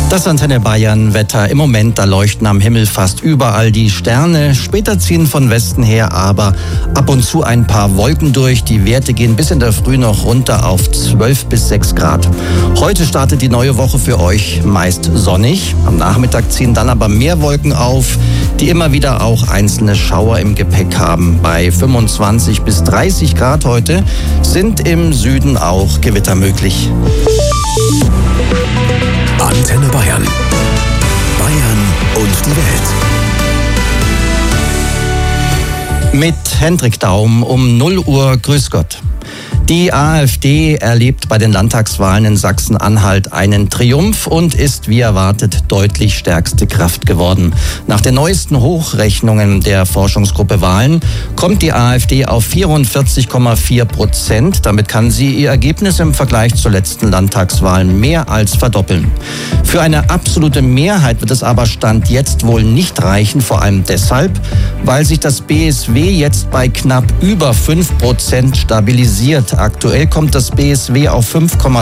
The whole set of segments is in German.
Das Antenne Bayern Wetter. Im Moment, da leuchten am Himmel fast überall die Sterne. Später ziehen von Westen her aber ab und zu ein paar Wolken durch. Die Werte gehen bis in der Früh noch runter auf 12 bis 6 Grad. Heute startet die neue Woche für euch meist sonnig. Am Nachmittag ziehen dann aber mehr Wolken auf, die immer wieder auch einzelne Schauer im Gepäck haben. Bei 25 bis 30 Grad heute sind im Süden auch Gewitter möglich. Antenne Bayern. Bayern und die Welt. Mit Hendrik Daum um 0 Uhr. Grüß Gott. Die AfD erlebt bei den Landtagswahlen in Sachsen-Anhalt einen Triumph und ist wie erwartet deutlich stärkste Kraft geworden. Nach den neuesten Hochrechnungen der Forschungsgruppe Wahlen kommt die AfD auf 44,4%. Damit kann sie ihr Ergebnis im Vergleich zur letzten Landtagswahl mehr als verdoppeln. Für eine absolute Mehrheit wird es aber Stand jetzt wohl nicht reichen, vor allem deshalb, weil sich das BSW jetzt bei knapp über 5% stabilisiert. Aktuell kommt das BSW auf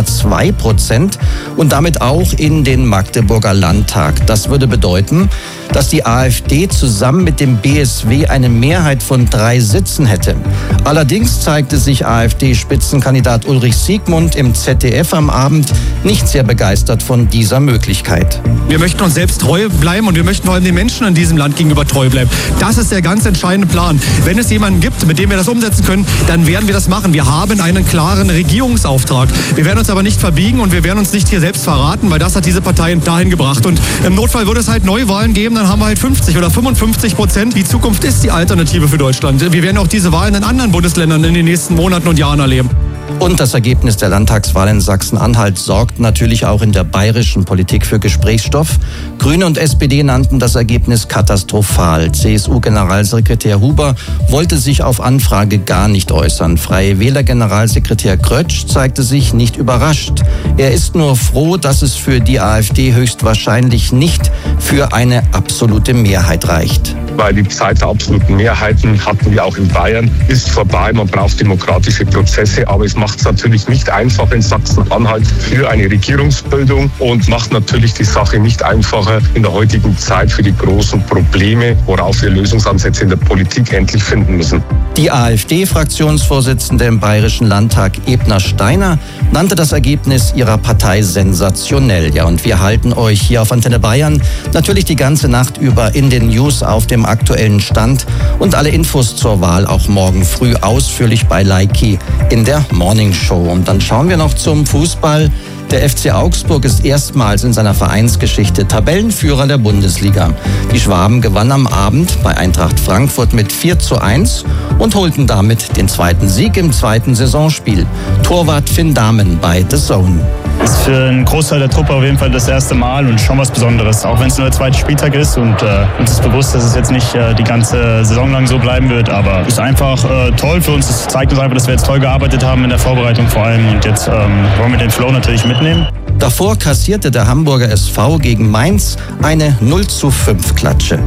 5,2% und damit auch in den Magdeburger Landtag. Das würde bedeuten, dass die AfD zusammen mit dem BSW eine Mehrheit von 3 Sitzen hätte. Allerdings zeigte sich AfD-Spitzenkandidat Ulrich Siegmund im ZDF am Abend nicht sehr begeistert von dieser Möglichkeit. Wir möchten uns selbst treu bleiben und wir möchten vor allem den Menschen in diesem Land gegenüber treu bleiben. Das ist der ganz entscheidende Plan. Wenn es jemanden gibt, mit dem wir das umsetzen können, dann werden wir das machen. Wir haben einen klaren Regierungsauftrag. Wir werden uns aber nicht verbiegen und wir werden uns nicht hier selbst verraten, weil das hat diese Parteien dahin gebracht. Und im Notfall würde es halt Neuwahlen geben, dann haben wir halt 50 oder 55%. Die Zukunft ist die Alternative für Deutschland. Wir werden auch diese Wahlen in anderen Bundesländern in den nächsten Monaten und Jahren erleben. Und das Ergebnis der Landtagswahl in Sachsen-Anhalt sorgt natürlich auch in der bayerischen Politik für Gesprächsstoff. Grüne und SPD nannten das Ergebnis katastrophal. CSU-Generalsekretär Huber wollte sich auf Anfrage gar nicht äußern. Freie Wähler-Generalsekretär Krötsch zeigte sich nicht überrascht. Er ist nur froh, dass es für die AfD höchstwahrscheinlich nicht für eine absolute Mehrheit reicht. Weil die Zeit der absoluten Mehrheiten hatten wir auch in Bayern, ist vorbei. Man braucht demokratische Prozesse, aber es macht es natürlich nicht einfach in Sachsen-Anhalt für eine Regierungsbildung und macht natürlich die Sache nicht einfacher in der heutigen Zeit für die großen Probleme, worauf wir Lösungsansätze in der Politik endlich finden müssen. Die AfD-Fraktionsvorsitzende im Bayerischen Landtag, Ebner Steiner, nannte das Ergebnis ihrer Partei sensationell. Ja, und wir halten euch hier auf Antenne Bayern natürlich die ganze Nacht über in den News auf dem aktuellen Stand und alle Infos zur Wahl auch morgen früh ausführlich bei Leiki in der Morning Show. Und dann schauen wir noch zum Fußball. Der FC Augsburg ist erstmals in seiner Vereinsgeschichte Tabellenführer der Bundesliga. Die Schwaben gewannen am Abend bei Eintracht Frankfurt mit 4:1 und holten damit den zweiten Sieg im zweiten Saisonspiel. Torwart Finn Dahmen bei The Zone. Das ist für einen Großteil der Truppe auf jeden Fall das erste Mal und schon was Besonderes. Auch wenn es nur der zweite Spieltag ist und uns ist bewusst, dass es jetzt nicht die ganze Saison lang so bleiben wird. Aber es ist einfach toll für uns. Es zeigt uns einfach, dass wir jetzt toll gearbeitet haben in der Vorbereitung vor allem. Und jetzt wollen wir den Flow natürlich mitnehmen. Davor kassierte der Hamburger SV gegen Mainz eine 0:5 Klatsche.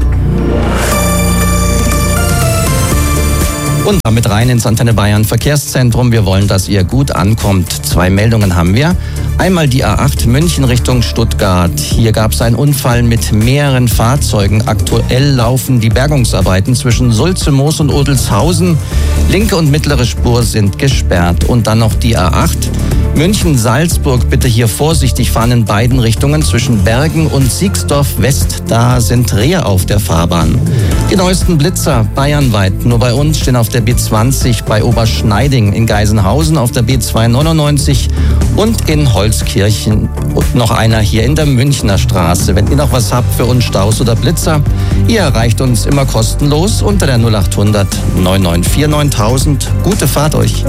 Und damit rein ins Antenne Bayern Verkehrszentrum. Wir wollen, dass ihr gut ankommt. 2 Meldungen haben wir. Einmal die A8 München Richtung Stuttgart. Hier gab es einen Unfall mit mehreren Fahrzeugen. Aktuell laufen die Bergungsarbeiten zwischen Sulzemoos und Odelshausen. Linke und mittlere Spur sind gesperrt. Und dann noch die A8 München-Salzburg. Bitte hier vorsichtig fahren in beiden Richtungen zwischen Bergen und Siegsdorf-West. Da sind Rehe auf der Fahrbahn. Die neuesten Blitzer bayernweit. Nur bei uns stehen auf der B20 bei Oberschneiding, in Geisenhausen auf der B299 und in Holzkirchen. Und noch einer hier in der Münchner Straße. Wenn ihr noch was habt für uns, Staus oder Blitzer, ihr erreicht uns immer kostenlos unter der 0800 994 9000. Gute Fahrt euch.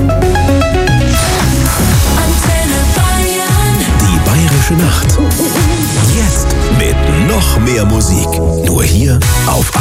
Die Bayerische Nacht. Jetzt mit noch mehr Musik. Nur hier auf